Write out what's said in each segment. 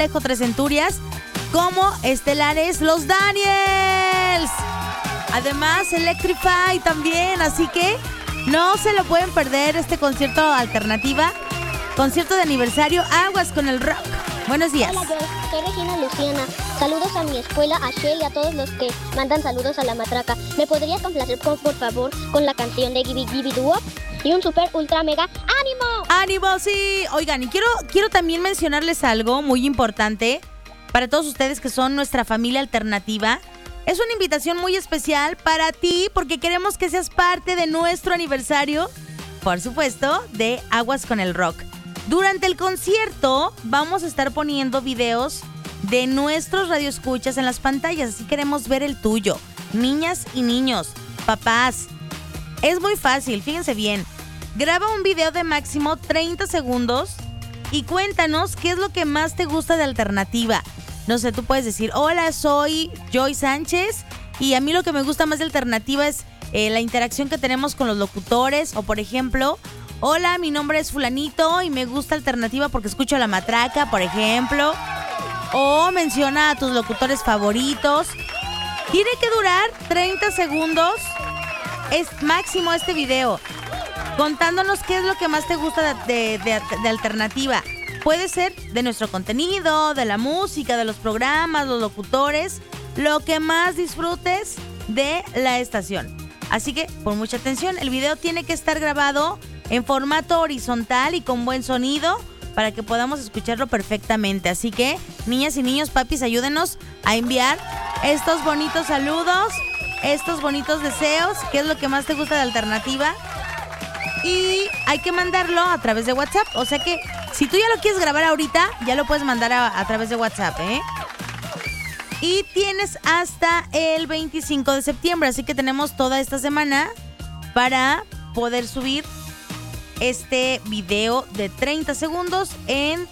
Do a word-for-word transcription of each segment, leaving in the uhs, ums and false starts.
Tres Centurias, como estelares los Daniels. Además, Electrify también, así que no se lo pueden perder este concierto alternativa, concierto de aniversario Aguas con el Rock. Buenos días. Hola, yo soy Regina Luciana. Saludos a mi escuela, a Shell y a todos los que mandan saludos a la matraca. ¿Me podrías complacer, por, por favor, con la canción de Gibi Gibi Doo? Y un super ultra mega ánimo. ¡Ánimo, sí! Oigan, y quiero, quiero también mencionarles algo muy importante para todos ustedes que son nuestra familia alternativa. Es una invitación muy especial para ti porque queremos que seas parte de nuestro aniversario, por supuesto, de Aguas con el Rock. Durante el concierto vamos a estar poniendo videos de nuestros radioescuchas en las pantallas, así queremos ver el tuyo. Niñas y niños, papás, es muy fácil, fíjense bien. Graba un video de máximo treinta segundos y cuéntanos qué es lo que más te gusta de alternativa. No sé, tú puedes decir, hola, soy Joy Sánchez y a mí lo que me gusta más de alternativa es eh, la interacción que tenemos con los locutores. O por ejemplo, hola, mi nombre es fulanito y me gusta alternativa porque escucho la matraca, por ejemplo. O menciona a tus locutores favoritos. Tiene que durar treinta segundos, es máximo este video, contándonos qué es lo que más te gusta de, de, de, de alternativa. Puede ser de nuestro contenido, de la música, de los programas, los locutores, lo que más disfrutes de la estación. Así que, pon mucha atención, el video tiene que estar grabado en formato horizontal y con buen sonido para que podamos escucharlo perfectamente. Así que, niñas y niños, papis, ayúdenos a enviar estos bonitos saludos, estos bonitos deseos, qué es lo que más te gusta de alternativa. Y hay que mandarlo a través de WhatsApp. O sea que si tú ya lo quieres grabar ahorita, ya lo puedes mandar a, a través de WhatsApp, ¿eh? Y tienes hasta el veinticinco de septiembre. Así que tenemos toda esta semana para poder subir este video de treinta segundos en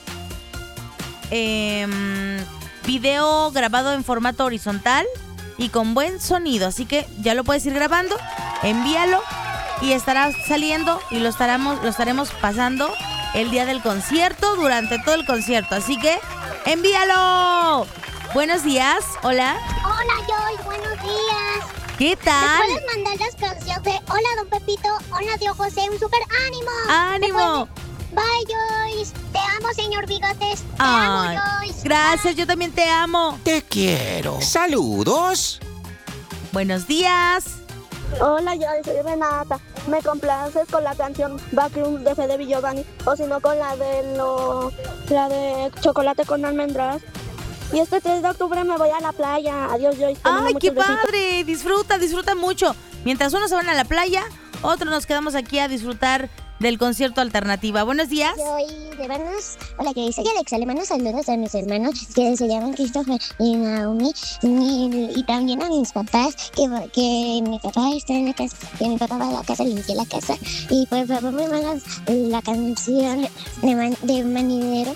eh, video grabado en formato horizontal y con buen sonido. Así que ya lo puedes ir grabando, envíalo y estará saliendo y lo estaremos, lo estaremos pasando el día del concierto, durante todo el concierto. Así que envíalo. Buenos días, hola. Hola, Joy, buenos días. ¿Qué tal? ¿Me puedes mandar las canciones de Hola, Don Pepito, hola, Tío José, un super ánimo? ¡Ánimo! Bye, Joyce. Te amo, señor Bigotes. Te Ay, amo, Joyce. Gracias, yo también te amo. Te quiero. Saludos. Buenos días. Hola, yo soy Renata. ¿Me complaces con la canción Backroom de Fede Giovanni? O si no, con la de lo, la de Chocolate con Almendras. Y este tres de octubre me voy a la playa. Adiós, Joyce. ¡Ay, qué padre! Disfruta, disfruta mucho. Mientras unos se van a la playa, otros nos quedamos aquí a disfrutar del concierto alternativa. Buenos días. Soy de Vanos. Hola, yo soy Alexa. Le mando saludos a mis hermanos que se llaman Christopher y Naomi. Y, y también a mis papás, que, que mi papá está en la casa, que mi papá va a la casa, limpié la casa. Y por favor me mandas la canción de, man, de Manidero.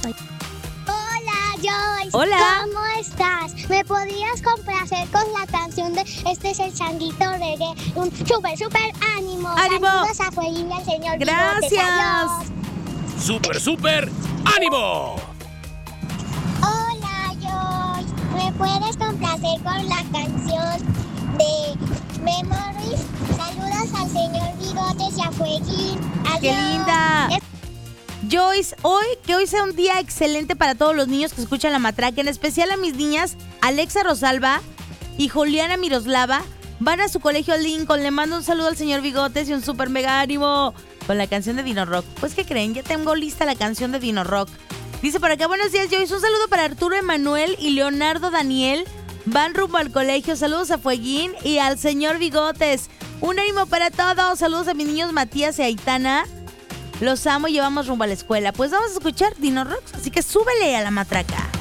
Joyce, hola. ¿Cómo estás? ¿Me podrías complacer con la canción de Este es el Changuito Reggae? Un súper, súper ánimo. ¡Ánimo! Saludos a Fueguín y al señor Gracias. Bigotes. Adiós. ¡Súper, súper ánimo! Hola, Joyce. ¿Me puedes complacer con la canción de Memories? Saludos al señor Bigotes y a Fueguín. Adiós. ¡Qué linda! Es- Joyce, hoy, que hoy sea un día excelente para todos los niños que escuchan la matraca, en especial a mis niñas Alexa Rosalba y Juliana Miroslava. Van a su colegio Lincoln, le mando un saludo al señor Bigotes y un super mega ánimo con la canción de Dino Rock. Pues, ¿qué creen? Ya tengo lista la canción de Dino Rock. Dice por acá, buenos días, Joyce, un saludo para Arturo Emanuel y Leonardo Daniel. Van rumbo al colegio, saludos a Fueguín y al señor Bigotes. Un ánimo para todos, saludos a mis niños Matías y Aitana. Los amo y llevamos rumbo a la escuela. Pues vamos a escuchar Dino Rocks, así que súbele a la matraca.